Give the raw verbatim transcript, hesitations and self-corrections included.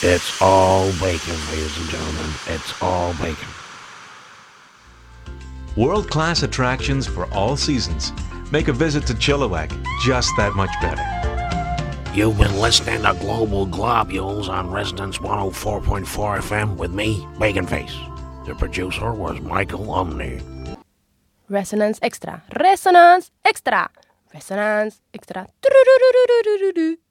It's all bacon, ladies and gentlemen. It's all bacon. World-class attractions for all seasons make a visit to Chilliwack just that much better. You've been listening to Global Globules on Resonance one oh four point four F M with me, Bacon Face. The producer was Michael Umney. Resonance Extra. Resonance Extra. Resonance Extra.